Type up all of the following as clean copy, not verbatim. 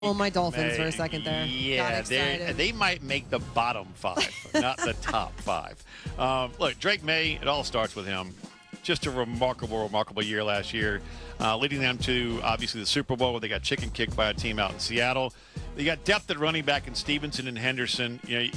my Dolphins for a second there. Yeah, they might make the bottom five, not the top five. Look, Drake May, it all starts with him. Just a remarkable year last year, leading them to, obviously, the Super Bowl where they got chicken kicked by a team out in Seattle. They got depth at running back in Stevenson and Henderson.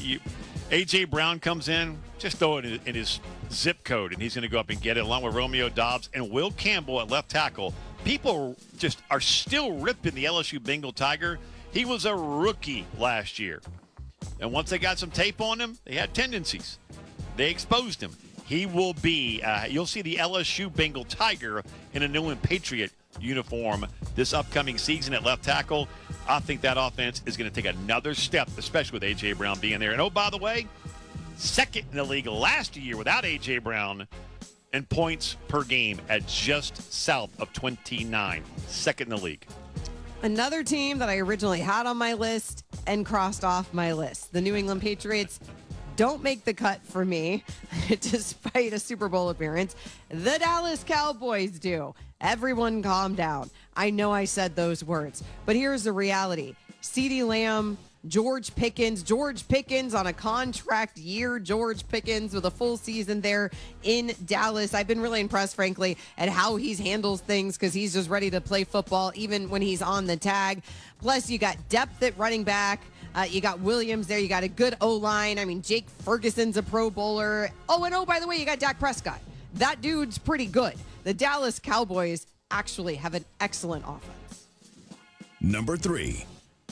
A.J. Brown comes in, just throw it in his zip code, and he's going to go up and get it, along with Romeo Doubs and Will Campbell at left tackle. People just are still ripping the LSU Bengal Tiger. He was a rookie last year. And once they got some tape on him, they had tendencies. They exposed him. He will be, you'll see the LSU Bengal Tiger in a New England Patriot uniform this upcoming season at left tackle. I think that offense is going to take another step, especially with A.J. Brown being there. And, oh, by the way, second in the league last year without A.J. Brown in points per game at just south of 29. Second in the league. Another team that I originally had on my list and crossed off my list. The New England Patriots don't make the cut for me, despite a Super Bowl appearance. The Dallas Cowboys do. Everyone calm down. I know I said those words, but here's the reality. CeeDee Lamb, George Pickens on a contract year. George Pickens with a full season there in Dallas. I've been really impressed, frankly, at how he's handles things because he's just ready to play football even when he's on the tag. Plus, you got depth at running back. You got Williams there. You got a good O-line. I mean, Jake Ferguson's a Pro Bowler. Oh, by the way, you got Dak Prescott. That dude's pretty good. The Dallas Cowboys actually have an excellent offense. Number 3.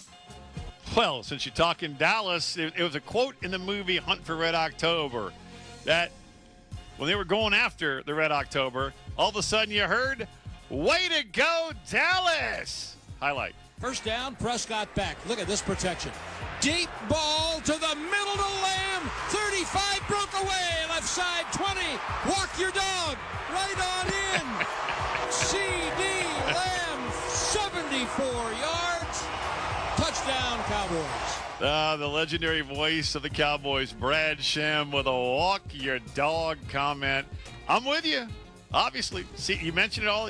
Well, since you're talking Dallas, it was a quote in the movie Hunt for Red October that when they were going after the Red October, all of a sudden you heard, "Way to go, Dallas!" Highlight. First down, Prescott back. Look at this protection. Deep ball to the middle to Lamb. 35 broke away. Left side 20. Walk your dog. Right on in. C.D. Lamb, 74 yards. Touchdown, Cowboys. The legendary voice of the Cowboys, Brad Shem, with a walk your dog comment. I'm with you, obviously. See, you mentioned it all,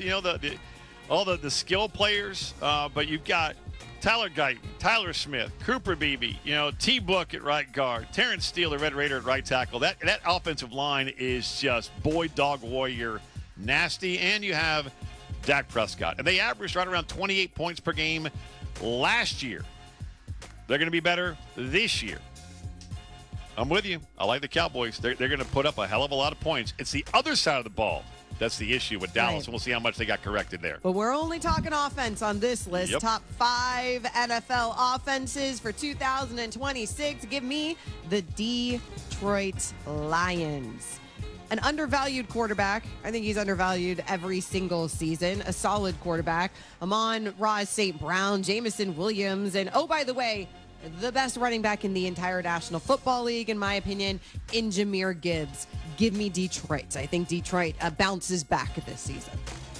all the skill players, but you've got Tyler Guyton, Tyler Smith, Cooper Beebe, T-Book at right guard, Terrence Steele, the Red Raider at right tackle. That offensive line is just boy, dog, warrior, nasty. And you have Dak Prescott. And they averaged right around 28 points per game last year. They're going to be better this year. I'm with you. I like the Cowboys. They're going to put up a hell of a lot of points. It's the other side of the ball that's the issue with Dallas, right. And we'll see how much they got corrected there. But we're only talking offense on this list. Yep. Top 5 NFL offenses for 2026. Give me the Detroit Lions. An undervalued quarterback. I think he's undervalued every single season. A solid quarterback. Amon-Ra St. Brown, Jameson Williams, and, oh, by the way, the best running back in the entire National Football League, in my opinion, in Jahmyr Gibbs. Give me Detroit. I think Detroit bounces back this season.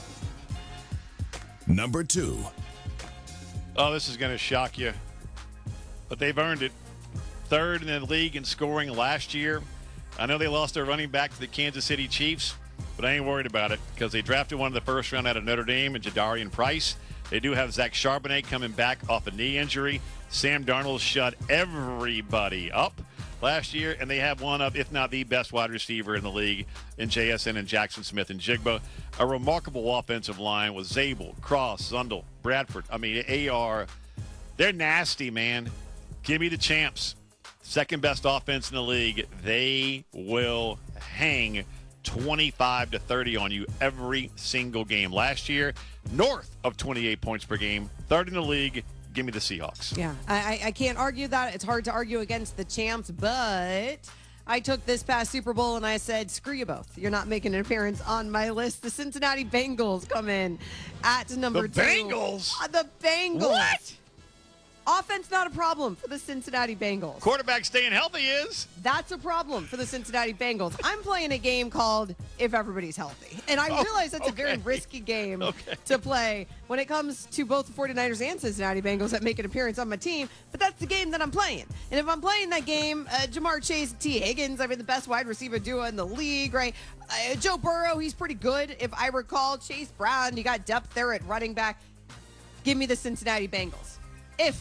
Number 2. Oh, this is going to shock you, but they've earned it. Third in the league in scoring last year. I know they lost their running back to the Kansas City Chiefs, but I ain't worried about it because they drafted one in the first round out of Notre Dame and Jadarian Price. They do have Zach Charbonnet coming back off a knee injury. Sam Darnold shut everybody up last year, and they have one of, if not the best wide receiver in the league in JSN and Jackson Smith and Jigba. A remarkable offensive line with Zabel, Cross, Zundel, Bradford. I mean, they're nasty, man. Give me the champs. Second best offense in the league. They will hang 25-30 on you every single game. Last year, north of 28 points per game. Third in the league. Give me the Seahawks. Yeah, I can't argue that. It's hard to argue against the champs, but I took this past Super Bowl and I said, screw you both. You're not making an appearance on my list. The Cincinnati Bengals come in at number 2. The Bengals? The Bengals. What? Offense not a problem for the Cincinnati Bengals. Quarterback staying healthy is. That's a problem for the Cincinnati Bengals. I'm playing a game called If Everybody's Healthy. And I realize that's a very risky game to play when it comes to both the 49ers and Cincinnati Bengals that make an appearance on my team. But that's the game that I'm playing. And if I'm playing that game, Jamar Chase, T. Higgins, I mean, the best wide receiver duo in the league, right? Joe Burrow, he's pretty good. If I recall, Chase Brown, you got depth there at running back. Give me the Cincinnati Bengals.